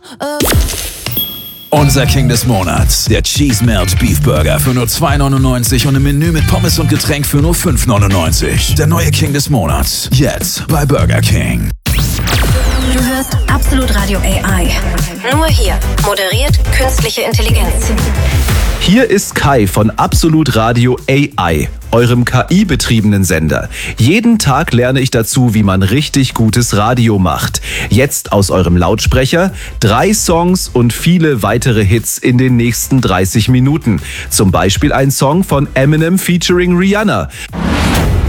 Unser King des Monats, der Cheese Melt Beef Burger für nur 2,99 und im Menü mit Pommes und Getränk für nur 5,99. Der neue King des Monats, jetzt bei Burger King. Du hörst Absolut Radio AI. Nur hier, moderiert künstliche Intelligenz. Hier ist Kai von Absolut Radio AI, eurem KI-betriebenen Sender. Jeden Tag lerne ich dazu, wie man richtig gutes Radio macht. Jetzt aus eurem Lautsprecher 3 Songs und viele weitere Hits in den nächsten 30 Minuten. Zum Beispiel ein Song von Eminem featuring Rihanna.